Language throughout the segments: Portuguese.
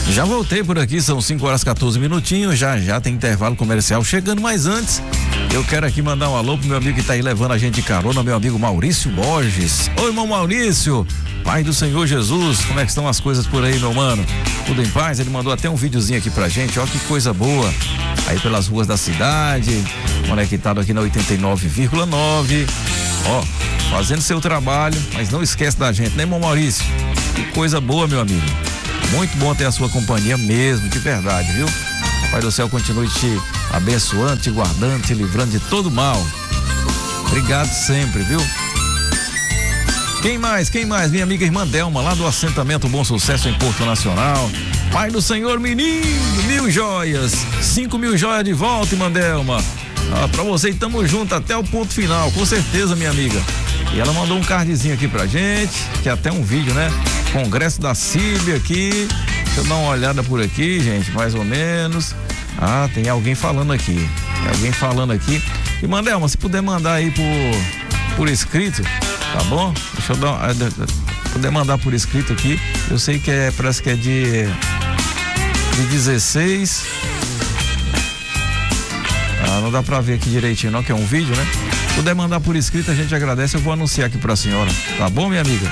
Já voltei por aqui, são 5 horas 14 minutinhos, já tem intervalo comercial chegando, mas antes eu quero aqui mandar um alô pro meu amigo que tá aí levando a gente de carona, meu amigo Maurício Borges. Oi, irmão Maurício, Pai do Senhor Jesus, como é que estão as coisas por aí, meu mano? Tudo em paz? Ele mandou até um videozinho aqui pra gente, ó, que coisa boa, aí pelas ruas da cidade, conectado aqui na 89,9, ó, fazendo seu trabalho, mas não esquece da gente, né, irmão Maurício? Que coisa boa, meu amigo. Muito bom ter a sua companhia mesmo, de verdade, viu? Pai do céu continue te abençoando, te guardando, te livrando de todo mal. Obrigado sempre, viu? Quem mais? Minha amiga irmã Delma, lá do assentamento Bom Sucesso em Porto Nacional. Pai do Senhor, menino, 1.000 joias, 5.000 joias de volta, irmã Delma. Pra você, tamo junto até o ponto final, com certeza, minha amiga. E ela mandou um cardzinho aqui pra gente, que é até um vídeo, né? Congresso da CIB aqui. Deixa eu dar uma olhada por aqui, gente, mais ou menos. Tem alguém falando aqui. E Mandelma, se puder mandar aí por escrito, tá bom? Deixa eu dar puder mandar por escrito aqui. Eu sei que parece que é de 16. Não dá pra ver aqui direitinho não, que é um vídeo, né? Se puder mandar por escrito, a gente agradece. Eu vou anunciar aqui pra senhora, tá bom, minha amiga?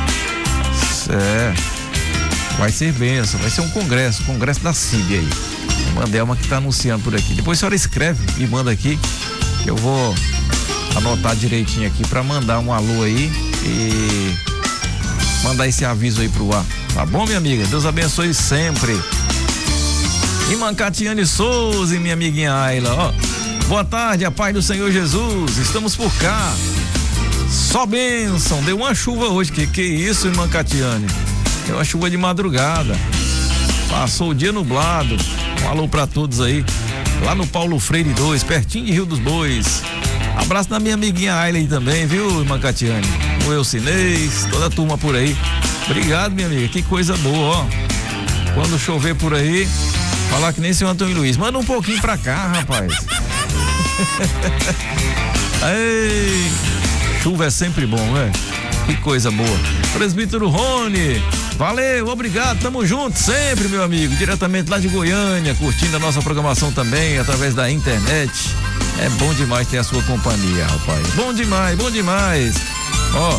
Vai ser bênção, vai ser um congresso da CIB aí. Mandelma que tá anunciando por aqui. Depois a senhora escreve e manda aqui, que eu vou anotar direitinho aqui pra mandar um alô aí e mandar esse aviso aí pro ar. Tá bom, minha amiga? Deus abençoe sempre. Irmã Catiane Souza e minha amiguinha Ayla, ó. Boa tarde, a paz do Senhor Jesus. Estamos por cá. Só bênção, deu uma chuva hoje, que isso, irmã Catiane? Deu uma chuva de madrugada, passou o dia nublado. Um alô pra todos aí, lá no Paulo Freire 2, pertinho de Rio dos Bois. Abraço da minha amiguinha Ayla aí também, viu, irmã Catiane? O Elcinês, toda a turma por aí. Obrigado, minha amiga, que coisa boa, ó. Quando chover por aí, falar que nem seu Antônio Luiz, manda um pouquinho pra cá, rapaz. Ei, chuva é sempre bom, né? Que coisa boa. Presbítero Rony, valeu, obrigado, tamo junto sempre, meu amigo, diretamente lá de Goiânia, curtindo a nossa programação também, através da internet. É bom demais ter a sua companhia, rapaz. Bom demais. Ó,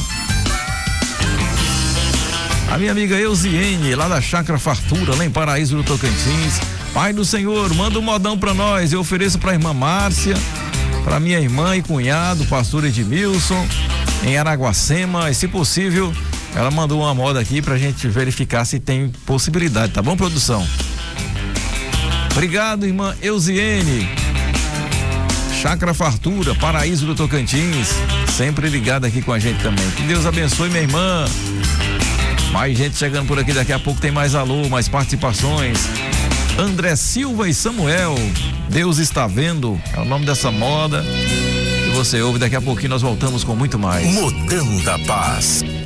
a minha amiga Euziene, lá da Chácara Fartura, lá em Paraíso do Tocantins. Pai do Senhor, manda um modão pra nós. Eu ofereço pra irmã Márcia, pra minha irmã e cunhado, pastor Edmilson, em Araguacema, e se possível, ela mandou uma moda aqui pra gente verificar se tem possibilidade, tá bom, produção? Obrigado, irmã Euziene. Chácara Fartura, Paraíso do Tocantins, sempre ligada aqui com a gente também. Que Deus abençoe, minha irmã. Mais gente chegando por aqui, daqui a pouco tem mais alô, mais participações. André Silva e Samuel, Deus está vendo, é o nome dessa moda que você ouve. Daqui a pouquinho nós voltamos com muito mais. Mudando a paz.